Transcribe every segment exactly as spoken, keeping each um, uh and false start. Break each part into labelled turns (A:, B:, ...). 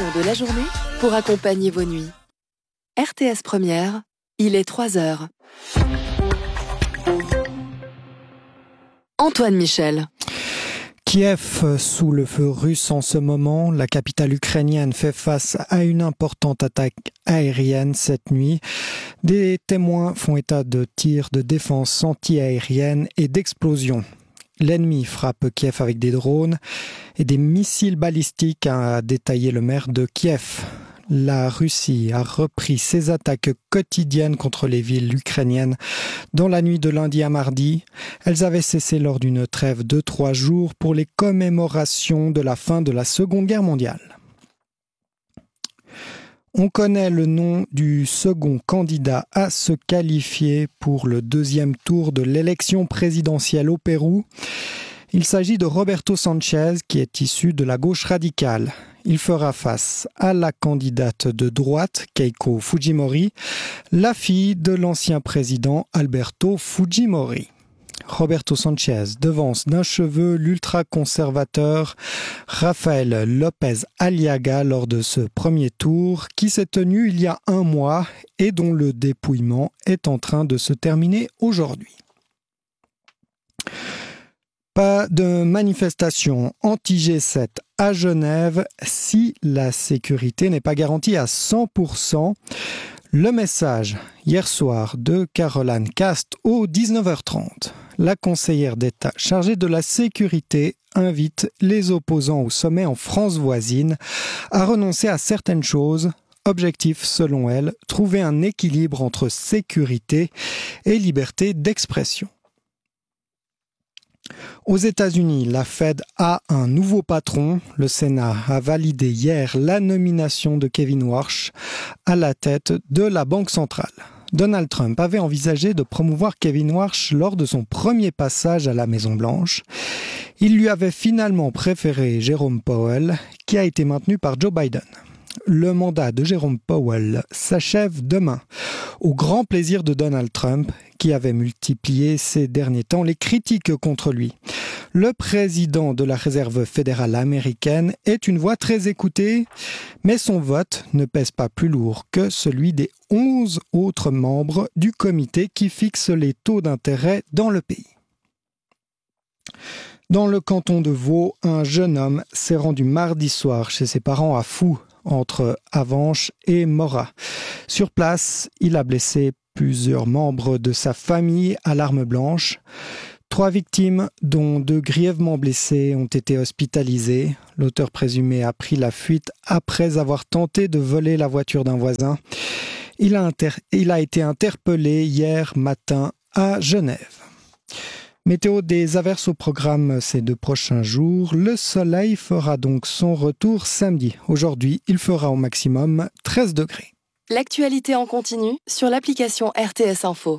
A: l'émission de la journée pour accompagner vos nuits. R T S Première, il est trois heures. Antoine Michel.
B: Kiev sous le feu russe en ce moment, la capitale ukrainienne fait face à une importante attaque aérienne cette nuit. Des témoins font état de tirs de défense anti-aérienne et d'explosions. L'ennemi frappe Kiev avec des drones et des missiles balistiques, a détaillé le maire de Kiev. La Russie a repris ses attaques quotidiennes contre les villes ukrainiennes dans la nuit de lundi à mardi. Elles avaient cessé lors d'une trêve de trois jours pour les commémorations de la fin de la Seconde Guerre mondiale. On connaît le nom du second candidat à se qualifier pour le deuxième tour de l'élection présidentielle au Pérou. Il s'agit de Roberto Sanchez, qui est issu de la gauche radicale. Il fera face à la candidate de droite, Keiko Fujimori, la fille de l'ancien président Alberto Fujimori. Roberto Sanchez devance d'un cheveu l'ultra-conservateur Rafael López Aliaga lors de ce premier tour qui s'est tenu il y a un mois et dont le dépouillement est en train de se terminer aujourd'hui. Pas de manifestation anti-G sept à Genève si la sécurité n'est pas garantie à cent pour cent. Le message hier soir de Caroline Cast au dix-neuf heures trente. La conseillère d'État chargée de la sécurité invite les opposants au sommet en France voisine à renoncer à certaines choses. Objectif, selon elle, trouver un équilibre entre sécurité et liberté d'expression. Aux États-Unis, la Fed a un nouveau patron. Le Sénat a validé hier la nomination de Kevin Warsh à la tête de la Banque centrale. Donald Trump avait envisagé de promouvoir Kevin Warsh lors de son premier passage à la Maison-Blanche. Il lui avait finalement préféré Jérôme Powell, qui a été maintenu par Joe Biden. Le mandat de Jérôme Powell s'achève demain, au grand plaisir de Donald Trump, qui avait multiplié ces derniers temps les critiques contre lui. Le président de la Réserve fédérale américaine est une voix très écoutée, mais son vote ne pèse pas plus lourd que celui des onze autres membres du comité qui fixe les taux d'intérêt dans le pays. Dans le canton de Vaud, un jeune homme s'est rendu mardi soir chez ses parents à Fou, entre Avenches et Morat. Sur place, il a blessé plusieurs membres de sa famille à l'arme blanche. Trois victimes, dont deux grièvement blessés, ont été hospitalisées. L'auteur présumé a pris la fuite après avoir tenté de voler la voiture d'un voisin. Il a, inter- il a été interpellé hier matin à Genève. Météo, des averses au programme ces deux prochains jours. Le soleil fera donc son retour samedi. Aujourd'hui, il fera au maximum treize degrés.
A: L'actualité en continu sur l'application R T S Info.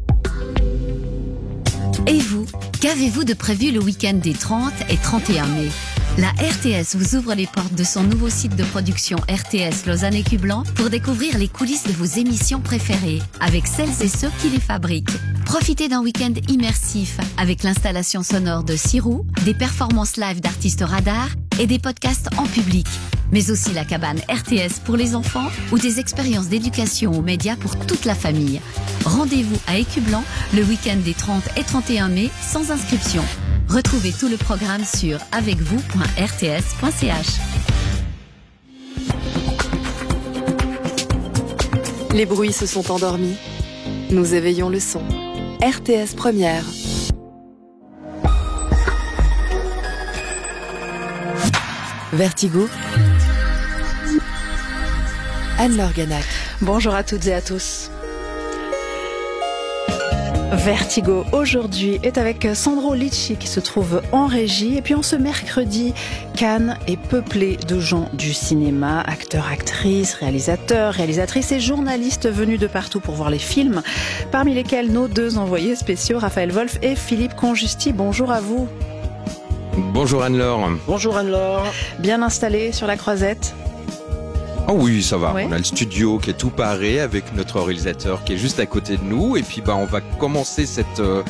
C: Et vous, qu'avez-vous de prévu le week-end des trente et trente et un mai ? La R T S vous ouvre les portes de son nouveau site de production R T S Lausanne et Cublan pour découvrir les coulisses de vos émissions préférées avec celles et ceux qui les fabriquent. Profitez d'un week-end immersif avec l'installation sonore de Sirou, des performances live d'artistes radars et des podcasts en public. Mais aussi la cabane R T S pour les enfants ou des expériences d'éducation aux médias pour toute la famille. Rendez-vous à Écublan le week-end des trente et trente et un mai sans inscription. Retrouvez tout le programme sur avec vous point r t s point c h.
A: Les bruits se sont endormis. Nous éveillons le son. R T S Première. Vertigo. Anne-Laure Ganac.
D: Bonjour à toutes et à tous. Vertigo aujourd'hui est avec Sandro Licci qui se trouve en régie. Et puis en ce mercredi, Cannes est peuplé de gens du cinéma, acteurs, actrices, réalisateurs, réalisatrices et journalistes venus de partout pour voir les films, parmi lesquels nos deux envoyés spéciaux, Raphaël Wolf et Philippe Conjusti. Bonjour à vous.
E: Bonjour Anne-Laure.
F: Bonjour Anne-Laure.
D: Bien installé sur la croisette?
E: Oh oui, ça va.
D: Ouais.
E: On a le studio qui est tout paré avec notre réalisateur qui est juste à côté de nous. Et puis, bah, on va commencer cette, euh,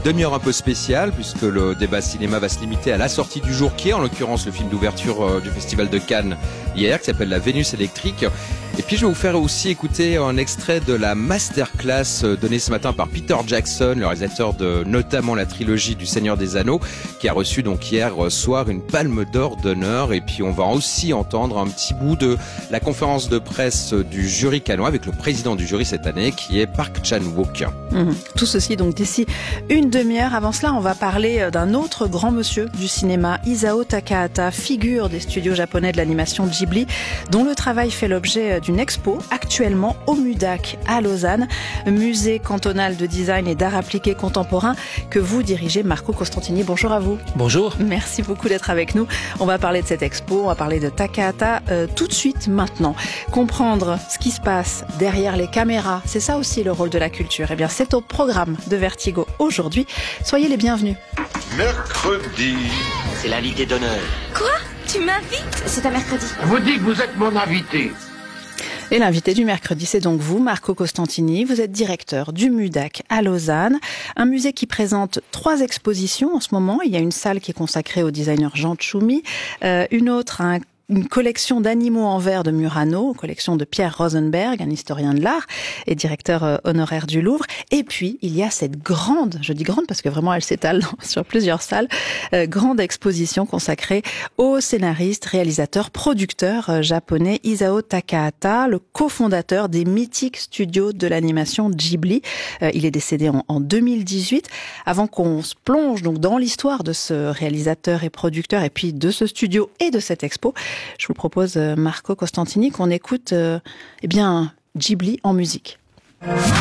E: demi-heure un peu spéciale puisque le débat cinéma va se limiter à la sortie du jour qui est en l'occurrence le film d'ouverture du Festival de Cannes hier qui s'appelle La Vénus électrique. Et puis je vais vous faire aussi écouter un extrait de la masterclass donnée ce matin par Peter Jackson, le réalisateur de notamment la trilogie du Seigneur des Anneaux, qui a reçu donc hier soir une palme d'or d'honneur. Et puis on va aussi entendre un petit bout de la conférence de presse du jury cannois avec le président du jury cette année qui est Park Chan-wook.
D: Mmh. Tout ceci donc d'ici une demi-heure. Avant cela, on va parler d'un autre grand monsieur du cinéma, Isao Takahata, figure des studios japonais de l'animation Ghibli, dont le travail fait l'objet d'une expo actuellement au MUDAC à Lausanne, musée cantonal de design et d'art appliqué contemporain que vous dirigez, Marco Costantini. Bonjour à vous.
F: Bonjour.
D: Merci beaucoup d'être avec nous. On va parler de cette expo, on va parler de Takahata euh, tout de suite maintenant. Comprendre ce qui se passe derrière les caméras, c'est ça aussi le rôle de la culture. Eh bien, c'est au programme de Vertigo aujourd'hui. Soyez les bienvenus.
G: Mercredi.
H: C'est l'invité d'honneur.
I: Quoi ? Tu m'invites ?
J: C'est un mercredi.
G: Vous dites que vous êtes mon invité.
D: Et l'invité du mercredi, c'est donc vous, Marco Costantini. Vous êtes directeur du MUDAC à Lausanne, un musée qui présente trois expositions en ce moment. Il y a une salle qui est consacrée au designer Jean Tchoumi, euh, une autre à un une collection d'animaux en verre de Murano, collection de Pierre Rosenberg, un historien de l'art et directeur honoraire du Louvre. Et puis, il y a cette grande, je dis grande parce que vraiment elle s'étale sur plusieurs salles, euh, grande exposition consacrée au scénariste, réalisateur, producteur euh, japonais Isao Takahata, le cofondateur des mythiques studios de l'animation Ghibli. Euh, il est décédé en, en deux mille dix-huit. Avant qu'on se plonge donc dans l'histoire de ce réalisateur et producteur et puis de ce studio et de cette expo, je vous propose, Marco Costantini, qu'on écoute euh, eh bien, Ghibli en musique.